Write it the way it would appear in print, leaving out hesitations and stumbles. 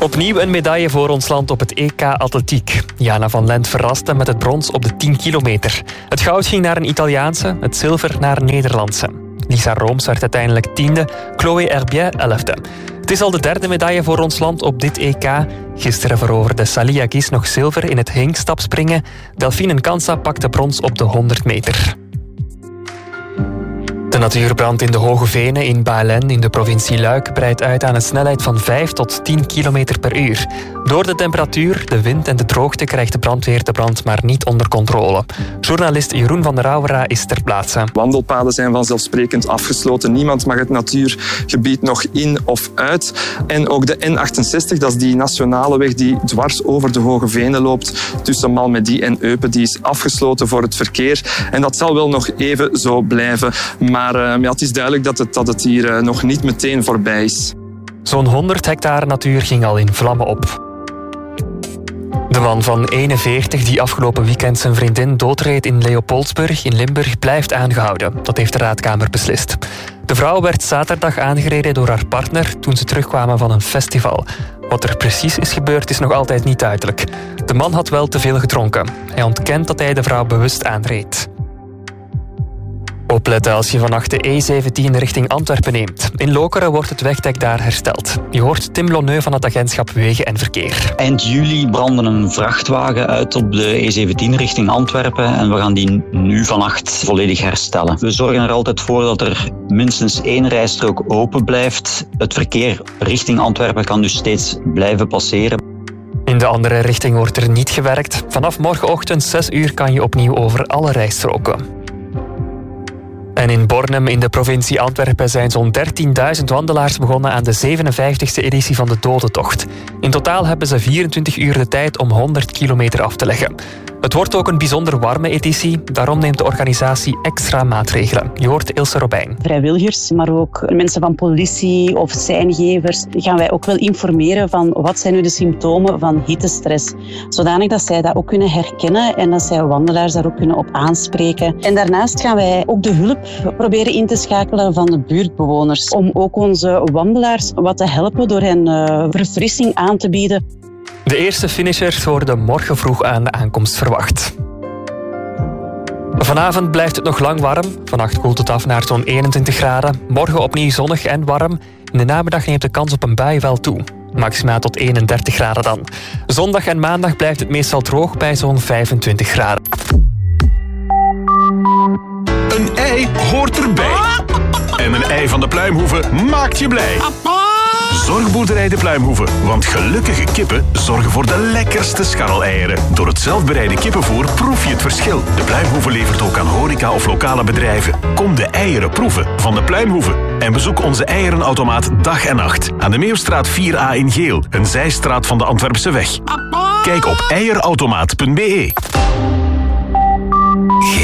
Opnieuw een medaille voor ons land op het EK Atletiek. Jana van Lent verraste met het brons op de 10 kilometer. Het goud ging naar een Italiaanse, het zilver naar een Nederlandse. Lisa Rooms werd uiteindelijk 10e, Chloé Herbiet 11e. Het is al de 3e medaille voor ons land op dit EK. Gisteren veroverde Salia Gis nog zilver in het hinkstapspringen. Delphine Nkansa pakte brons op de 100 meter. De natuurbrand in de Hoge Venen in Baelen in de provincie Luik breidt uit aan een snelheid van 5 tot 10 km per uur. Door de temperatuur, de wind en de droogte krijgt de brandweer de brand maar niet onder controle. Journalist Jeroen van der Rauwera is ter plaatse. Wandelpaden zijn vanzelfsprekend afgesloten. Niemand mag het natuurgebied nog in of uit. En ook de N68, dat is die nationale weg die dwars over de Hoge Venen loopt, tussen Malmedy en Eupen, die is afgesloten voor het verkeer. En dat zal wel nog even zo blijven. Maar het is duidelijk dat het hier nog niet meteen voorbij is. Zo'n 100 hectare natuur ging al in vlammen op. De man van 41 die afgelopen weekend zijn vriendin doodreed in Leopoldsburg in Limburg blijft aangehouden. Dat heeft de raadkamer beslist. De vrouw werd zaterdag aangereden door haar partner toen ze terugkwamen van een festival. Wat er precies is gebeurd is nog altijd niet duidelijk. De man had wel te veel gedronken. Hij ontkent dat hij de vrouw bewust aanreed. Opletten als je vannacht de E17 richting Antwerpen neemt. In Lokeren wordt het wegdek daar hersteld. Je hoort Tim Lonneu van het agentschap Wegen en Verkeer. Eind juli brandde een vrachtwagen uit op de E17 richting Antwerpen en we gaan die nu vannacht volledig herstellen. We zorgen er altijd voor dat er minstens 1 rijstrook open blijft. Het verkeer richting Antwerpen kan dus steeds blijven passeren. In de andere richting wordt er niet gewerkt. Vanaf morgenochtend 6 uur kan je opnieuw over alle rijstroken. En in Bornem in de provincie Antwerpen zijn zo'n 13.000 wandelaars begonnen aan de 57e editie van de Dodentocht. In totaal hebben ze 24 uur de tijd om 100 kilometer af te leggen. Het wordt ook een bijzonder warme editie, daarom neemt de organisatie extra maatregelen. Je hoort Ilse Robijn. Vrijwilligers, maar ook mensen van politie of seingevers gaan wij ook wel informeren van wat zijn nu de symptomen van hittestress. Zodanig dat zij dat ook kunnen herkennen en dat zij wandelaars daar ook kunnen op aanspreken. En daarnaast gaan wij ook de hulp proberen in te schakelen van de buurtbewoners. Om ook onze wandelaars wat te helpen door hen verfrissing aan te bieden. De eerste finishers worden morgen vroeg aan de aankomst verwacht. Vanavond blijft het nog lang warm. Vannacht koelt het af naar zo'n 21 graden. Morgen opnieuw zonnig en warm. In de namiddag neemt de kans op een bui wel toe. Maximaal tot 31 graden dan. Zondag en maandag blijft het meestal droog bij zo'n 25 graden. Een ei hoort erbij. En een ei van de Pluimhoeve maakt je blij. Zorgboerderij de Pluimhoeve, want gelukkige kippen zorgen voor de lekkerste scharreleieren. Door het zelfbereide kippenvoer proef je het verschil. De Pluimhoeve levert ook aan horeca of lokale bedrijven. Kom de eieren proeven van de Pluimhoeve. En bezoek onze eierenautomaat dag en nacht. Aan de Meeuwstraat 4A in Geel, een zijstraat van de Antwerpse weg. Kijk op eierautomaat.be.